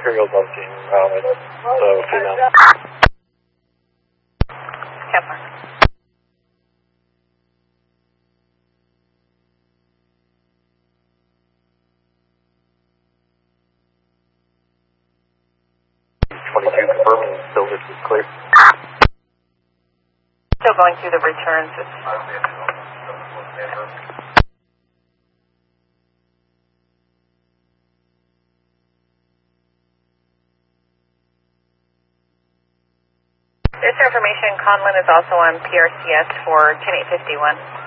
Imperial Bunking, it's female. Kepler. Confirming Silvers is clear. Still going through the returns. This information, Conlon is also on PRCS for 10851.